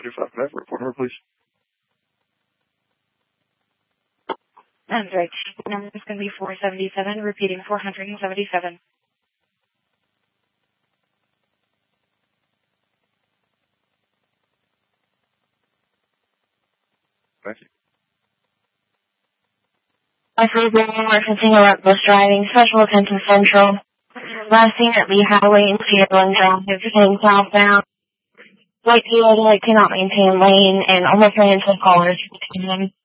425 F, report number, please. That's right. Number is going to be 477, repeating 477. Thank you. I feel referencing a reckless driving, special attention central. Last seen at Lee Highway in Seattle Drive, heading southbound. White Toyota cannot maintain lane and almost ran into the callers.